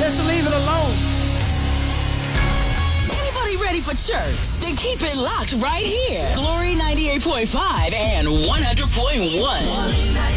Just leave it alone. Anybody ready for church? Then keep it locked right here. Glory 98.5 and 100.1.